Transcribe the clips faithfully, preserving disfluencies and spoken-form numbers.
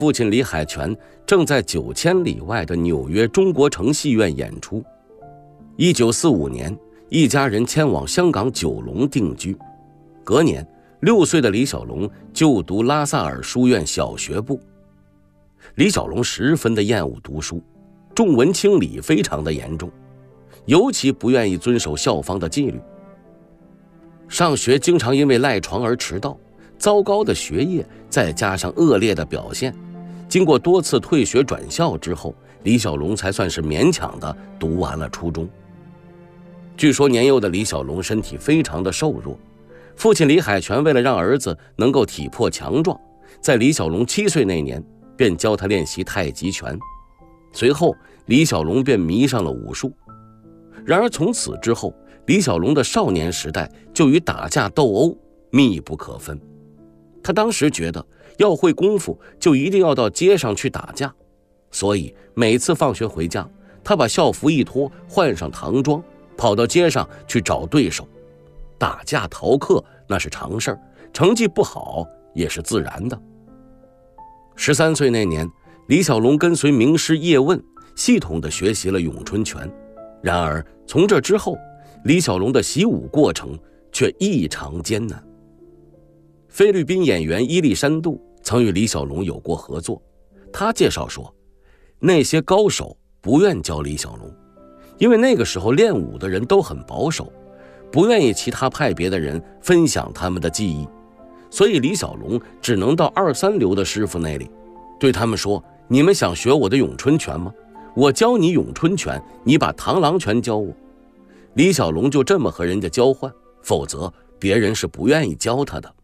父亲李海泉正在九千里外的纽约中国城戏院演出。一九四五年，一家人迁往香港九龙定居。隔年，六岁的李小龙就读拉萨尔书院小学部。李小龙十分的厌恶读书，重文轻理非常的严重，尤其不愿意遵守校方的纪律。上学经常因为赖床而迟到，糟糕的学业再加上恶劣的表现，经过多次退学转校之后，李小龙才算是勉强的读完了初中。据说年幼的李小龙身体非常的瘦弱，父亲李海泉为了让儿子能够体魄强壮，在李小龙七岁那年便教他练习太极拳。随后李小龙便迷上了武术。然而从此之后，李小龙的少年时代就与打架斗殴密不可分。他当时觉得要会功夫就一定要到街上去打架，所以每次放学回家，他把校服一脱，换上唐装，跑到街上去找对手。打架逃课那是常事儿，成绩不好也是自然的。十三岁那年，李小龙跟随名师叶问系统地学习了咏春拳。然而从这之后，李小龙的习武过程却异常艰难。菲律宾演员伊丽珊度曾与李小龙有过合作，他介绍说，那些高手不愿教李小龙，因为那个时候练武的人都很保守，不愿意其他派别的人分享他们的技艺，所以李小龙只能到二三流的师傅那里，对他们说，你们想学我的咏春拳吗？我教你咏春拳，你把螳螂拳教我。李小龙就这么和人家交换，否则别人是不愿意教他的。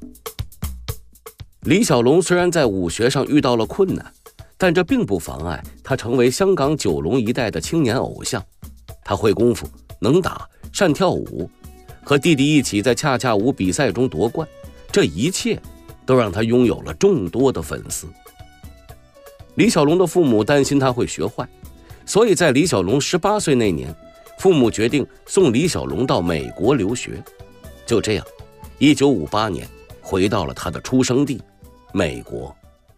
李小龙虽然在武学上遇到了困难，但这并不妨碍他成为香港九龙一带的青年偶像。他会功夫，能打，善跳舞，和弟弟一起在恰恰舞比赛中夺冠，这一切都让他拥有了众多的粉丝。李小龙的父母担心他会学坏，所以在李小龙十八岁那年，父母决定送李小龙到美国留学。就这样，一九五八年回到了他的出生地美国。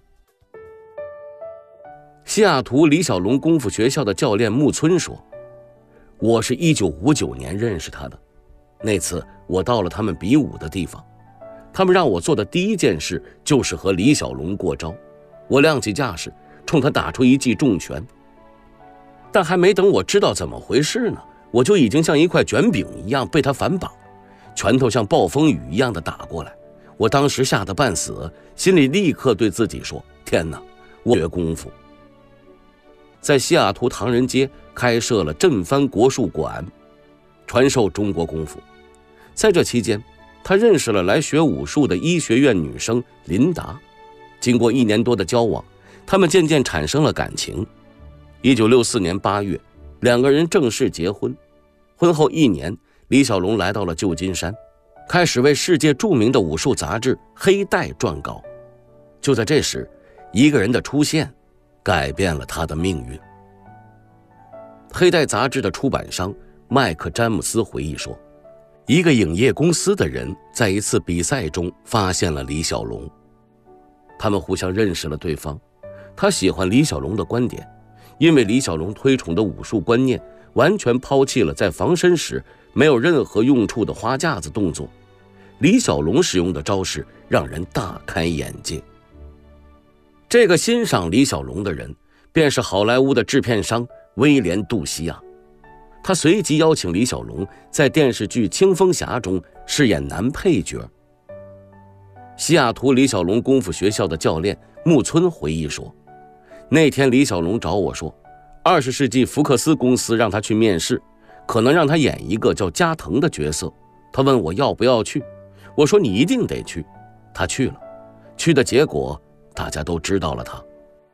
西雅图李小龙功夫学校的教练木村说，我是一九五九年认识他的，那次我到了他们比武的地方，他们让我做的第一件事就是和李小龙过招。我亮起架势，冲他打出一记重拳，但还没等我知道怎么回事呢，我就已经像一块卷饼一样被他反绑，拳头像暴风雨一样的打过来。我当时吓得半死，心里立刻对自己说，天哪，我学功夫。在西雅图唐人街开设了振藩国术馆，传授中国功夫。在这期间，他认识了来学武术的医学院女生琳达。经过一年多的交往，他们渐渐产生了感情。一九六四年八月，两个人正式结婚。婚后一年，李小龙来到了旧金山，开始为世界著名的武术杂志《黑带》撰稿。就在这时，一个人的出现改变了他的命运。黑带杂志的出版商麦克詹姆斯回忆说，一个影业公司的人在一次比赛中发现了李小龙，他们互相认识了对方。他喜欢李小龙的观点，因为李小龙推崇的武术观念完全抛弃了在防身时没有任何用处的花架子动作，李小龙使用的招式让人大开眼界。这个欣赏李小龙的人便是好莱坞的制片商威廉·杜西亚，他随即邀请李小龙在电视剧《青蜂侠》中饰演男配角。西雅图李小龙功夫学校的教练木村回忆说，那天李小龙找我说，二十世纪福克斯公司让他去面试，可能让他演一个叫加藤的角色，他问我要不要去，我说你一定得去。他去了，去的结果大家都知道了他。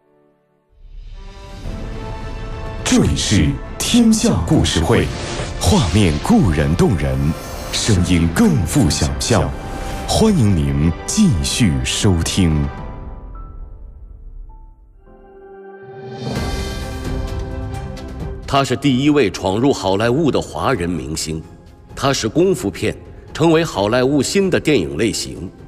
这里是天下故事会，画面固然动人，声音更富想象，欢迎您继续收听。 他是第一位闯入好莱坞的华人明星，他使功夫片成为好莱坞新的电影类型。